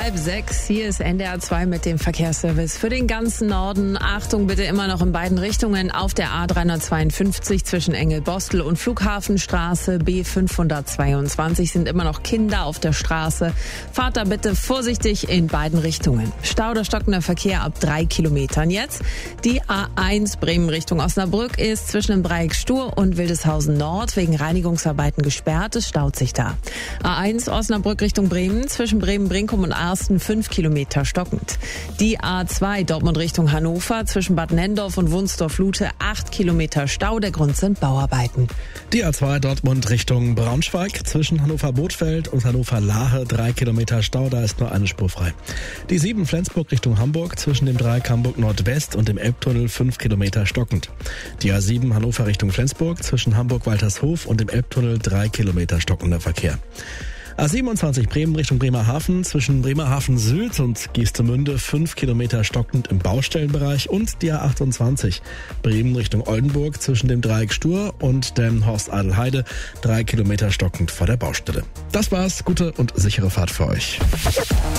5:30. Hier ist NDR 2 mit dem Verkehrsservice für den ganzen Norden. Achtung bitte immer noch in beiden Richtungen auf der A352 zwischen Engelbostel und Flughafenstraße. B522 sind immer noch Kinder auf der Straße. Fahrt da bitte vorsichtig in beiden Richtungen. Stau oder stockender Verkehr ab 3 Kilometern jetzt. Die A1 Bremen Richtung Osnabrück ist zwischen dem Dreieck Stur und Wildeshausen Nord wegen Reinigungsarbeiten gesperrt. Es staut sich da. A1 Osnabrück Richtung Bremen zwischen Bremen-Brinkum und Arsten 5 Kilometer stockend. Die A2 Dortmund Richtung Hannover zwischen Bad Nenndorf und Wunsdorf-Lute 8 Kilometer Stau. Der Grund sind Bauarbeiten. Die A2 Dortmund Richtung Braunschweig zwischen Hannover-Bothfeld und Hannover-Lahe 3 Kilometer Stau. Da ist nur eine Spur frei. Die 7 Flensburg Richtung Hamburg zwischen dem Dreieck Hamburg Nordwest und dem Elbtunnel 5 Kilometer stockend. Die A7 Hannover Richtung Flensburg zwischen Hamburg-Waltershof und dem Elbtunnel 3 Kilometer stockender Verkehr. A27 Bremen Richtung Bremerhaven zwischen Bremerhaven Süd und Geestemünde 5 Kilometer stockend im Baustellenbereich und die A28 Bremen Richtung Oldenburg zwischen dem Dreieck Stur und dem Horst Adelheide 3 Kilometer stockend vor der Baustelle. Das war's, gute und sichere Fahrt für euch.